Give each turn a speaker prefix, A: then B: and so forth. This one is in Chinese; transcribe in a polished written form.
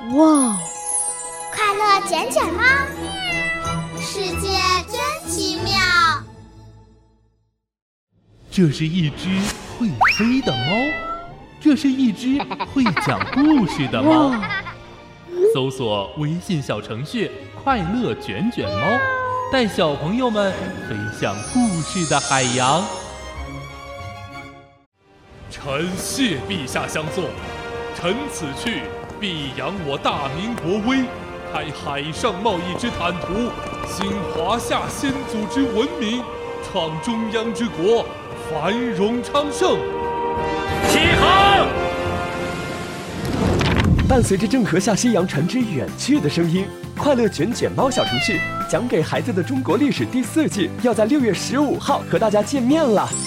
A: 哇！
B: 快乐卷卷猫，世界真奇妙。
C: 这是一只会飞的猫，这是一只会讲故事的猫。搜索微信小程序“快乐卷卷猫”，带小朋友们飞向故事的海洋。臣谢陛下相送，臣此去必扬我大明国威，开海上贸易之坦途，兴华夏先祖之文明，创中央之国，繁荣昌盛。
D: 起航！
E: 伴随着郑和下西洋船只远去的声音，快乐卷卷猫小程序讲给孩子的中国历史第4季要在6月15号和大家见面了。